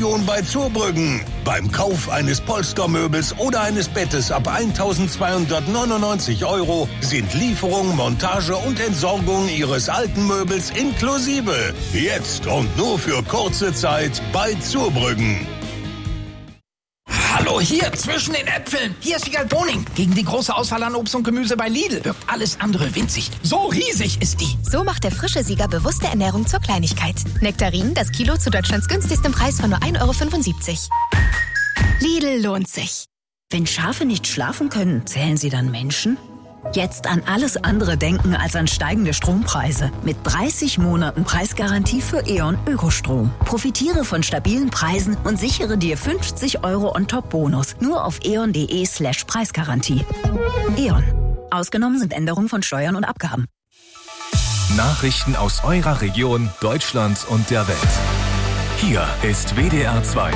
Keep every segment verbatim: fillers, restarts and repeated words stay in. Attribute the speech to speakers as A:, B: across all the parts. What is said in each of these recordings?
A: Aktion bei Zurbrüggen. Beim Kauf eines Polstermöbels oder eines Bettes ab eintausendzweihundertneunundneunzig Euro sind Lieferung, Montage und Entsorgung Ihres alten Möbels inklusive. Jetzt und nur für kurze Zeit bei Zurbrüggen.
B: Hallo, hier, zwischen den Äpfeln. Hier ist Wiegald Boning. Gegen die große Auswahl an Obst und Gemüse bei Lidl wirkt alles andere winzig. So riesig ist die.
C: So macht der frische Sieger bewusste Ernährung zur Kleinigkeit. Nektarinen, das Kilo zu Deutschlands günstigstem Preis von nur ein Euro fünfundsiebzig. Lidl lohnt sich.
D: Wenn Schafe nicht schlafen können, zählen sie dann Menschen? Jetzt an alles andere denken als an steigende Strompreise. Mit dreißig Monaten Preisgarantie für E.ON Ökostrom. Profitiere von stabilen Preisen und sichere dir fünfzig Euro On-Top-Bonus. Nur auf eon.de slash Preisgarantie. E.ON. Ausgenommen sind Änderungen von Steuern und Abgaben.
E: Nachrichten aus eurer Region, Deutschland und der Welt. Hier ist W D R zwei.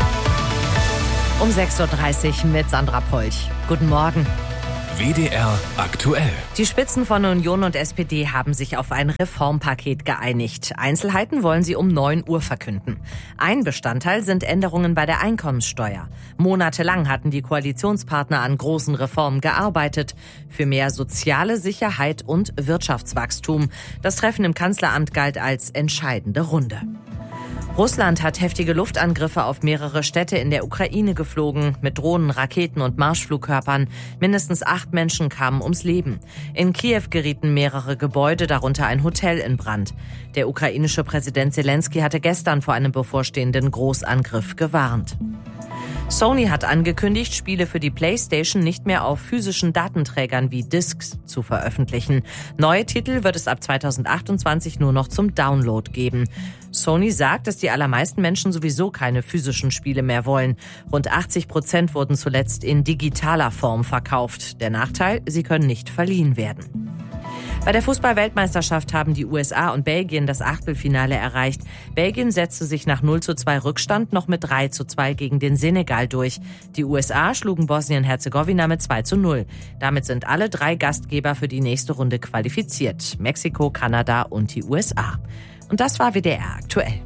F: Um sechs Uhr dreißig mit Sandra Polch. Guten Morgen.
E: W D R aktuell.
F: Die Spitzen von Union und S P D haben sich auf ein Reformpaket geeinigt. Einzelheiten wollen sie um neun Uhr verkünden. Ein Bestandteil sind Änderungen bei der Einkommenssteuer. Monatelang hatten die Koalitionspartner an großen Reformen gearbeitet. Für mehr soziale Sicherheit und Wirtschaftswachstum. Das Treffen im Kanzleramt galt als entscheidende Runde. Russland hat heftige Luftangriffe auf mehrere Städte in der Ukraine geflogen, mit Drohnen, Raketen und Marschflugkörpern. Mindestens acht Menschen kamen ums Leben. In Kiew gerieten mehrere Gebäude, darunter ein Hotel, in Brand. Der ukrainische Präsident Zelensky hatte gestern vor einem bevorstehenden Großangriff gewarnt. Sony hat angekündigt, Spiele für die PlayStation nicht mehr auf physischen Datenträgern wie Discs zu veröffentlichen. Neue Titel wird es ab zweitausendachtundzwanzig nur noch zum Download geben. Sony sagt, dass die allermeisten Menschen sowieso keine physischen Spiele mehr wollen. Rund achtzig Prozent wurden zuletzt in digitaler Form verkauft. Der Nachteil, sie können nicht verliehen werden. Bei der Fußball-Weltmeisterschaft haben die U S A und Belgien das Achtelfinale erreicht. Belgien setzte sich nach null zu zwei Rückstand noch mit drei zu zwei gegen den Senegal durch. Die U S A schlugen Bosnien-Herzegowina mit zwei zu null. Damit sind alle drei Gastgeber für die nächste Runde qualifiziert. Mexiko, Kanada und die U S A. Und das war W D R aktuell.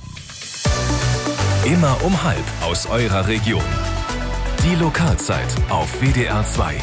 E: Immer um halb aus eurer Region. Die Lokalzeit auf W D R zwei.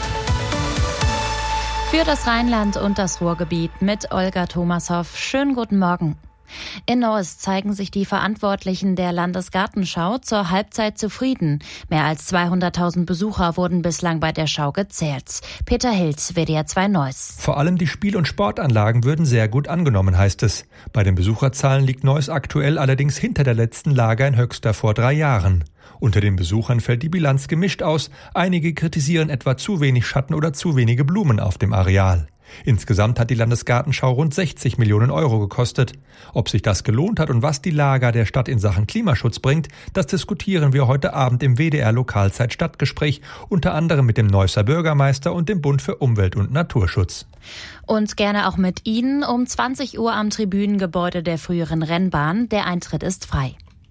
G: Für das Rheinland und das Ruhrgebiet mit Olga Thomashoff. Schönen guten Morgen. In Neuss zeigen sich die Verantwortlichen der Landesgartenschau zur Halbzeit zufrieden. Mehr als zweihunderttausend Besucher wurden bislang bei der Schau gezählt. Peter Hilz, W D R zwei Neuss.
H: Vor allem die Spiel- und Sportanlagen würden sehr gut angenommen, heißt es. Bei den Besucherzahlen liegt Neuss aktuell allerdings hinter der letzten Lage in Höxter vor drei Jahren. Unter den Besuchern fällt die Bilanz gemischt aus. Einige kritisieren etwa zu wenig Schatten oder zu wenige Blumen auf dem Areal. Insgesamt hat die Landesgartenschau rund sechzig Millionen Euro gekostet. Ob sich das gelohnt hat und was die Lager der Stadt in Sachen Klimaschutz bringt, das diskutieren wir heute Abend im W D R Lokalzeit Stadtgespräch, unter anderem mit dem Neusser Bürgermeister und dem Bund für Umwelt und Naturschutz.
G: Und gerne auch mit Ihnen um zwanzig Uhr am Tribünengebäude der früheren Rennbahn. Der Eintritt ist frei.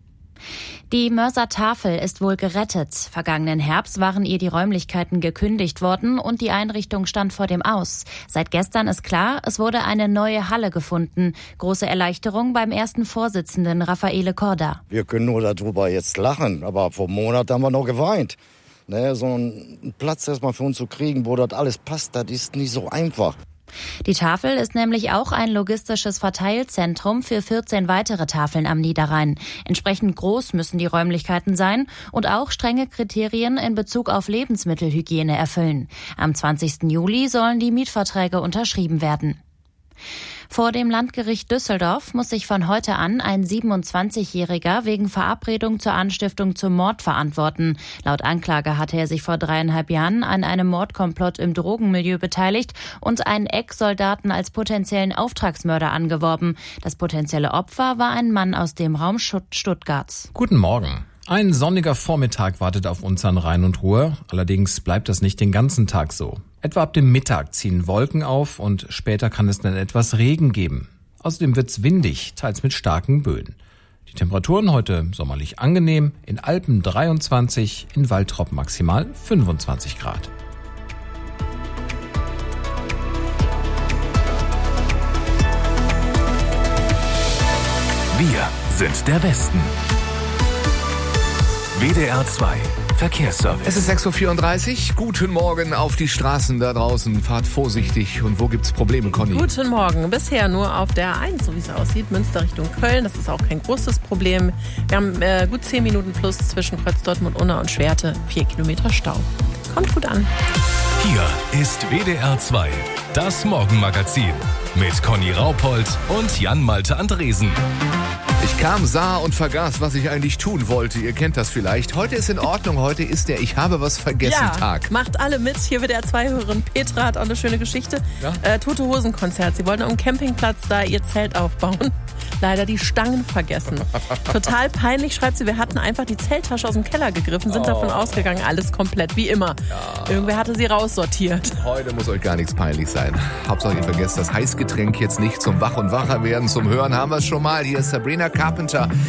G: Die Mörser Tafel ist wohl gerettet. Vergangenen Herbst waren ihr die Räumlichkeiten gekündigt worden und die Einrichtung stand vor dem Aus. Seit gestern ist klar, es wurde eine neue Halle gefunden. Große Erleichterung beim ersten Vorsitzenden Raffaele Korda.
I: Wir können nur darüber jetzt lachen, aber vor einem Monat haben wir noch geweint. Ne, so einen Platz erstmal für uns zu kriegen, wo das alles passt, das ist nicht so einfach.
G: Die Tafel ist nämlich auch ein logistisches Verteilzentrum für vierzehn weitere Tafeln am Niederrhein. Entsprechend groß müssen die Räumlichkeiten sein und auch strenge Kriterien in Bezug auf Lebensmittelhygiene erfüllen. Am zwanzigsten Juli sollen die Mietverträge unterschrieben werden. Vor dem Landgericht Düsseldorf muss sich von heute an ein siebenundzwanzigjähriger wegen Verabredung zur Anstiftung zum Mord verantworten. Laut Anklage hatte er sich vor dreieinhalb Jahren an einem Mordkomplott im Drogenmilieu beteiligt und einen Ex-Soldaten als potenziellen Auftragsmörder angeworben. Das potenzielle Opfer war ein Mann aus dem Raum Stuttgart.
J: Guten Morgen. Ein sonniger Vormittag wartet auf uns an Rhein und Ruhr. Allerdings bleibt das nicht den ganzen Tag so. Etwa ab dem Mittag ziehen Wolken auf und später kann es dann etwas Regen geben. Außerdem wird's windig, teils mit starken Böen. Die Temperaturen heute sommerlich angenehm, in Alpen dreiundzwanzig, in Waltrop maximal fünfundzwanzig Grad.
E: Wir sind der Westen. W D R zwei Verkehrsservice.
K: Es ist sechs Uhr vierunddreißig. Guten Morgen auf die Straßen da draußen. Fahrt vorsichtig. Und wo gibt's Probleme, Conny?
L: Guten Morgen. Bisher nur auf der A eins, so wie es aussieht, Münster Richtung Köln. Das ist auch kein großes Problem. Wir haben äh, gut zehn Minuten plus zwischen Kreuz Dortmund, Unna und Schwerte. Vier Kilometer Stau. Kommt gut an.
E: Hier ist W D R zwei, das Morgenmagazin mit Conny Raupold und Jan-Malte Andresen.
K: Ich kam, sah und vergaß, was ich eigentlich tun wollte. Ihr kennt das vielleicht. Heute ist in Ordnung. Heute ist der Ich habe was vergessen
L: ja,
K: Tag.
L: Macht alle mit. Hier wird der zwei-Hörerin Petra hat auch eine schöne Geschichte. Ja? Äh, Tote Hosen Konzert. Sie wollten am Campingplatz da ihr Zelt aufbauen. Leider die Stangen vergessen. Total peinlich, schreibt sie. Wir hatten einfach die Zelttasche aus dem Keller gegriffen, sind oh. davon ausgegangen, alles komplett wie immer. Ja. Irgendwer hatte sie raussortiert.
K: Heute muss euch gar nichts peinlich sein. Hauptsache ihr vergesst das Heißgetränk jetzt nicht zum Wach und Wacher werden. Zum Hören haben wir es schon mal. Hier ist Sabrina Carpenter.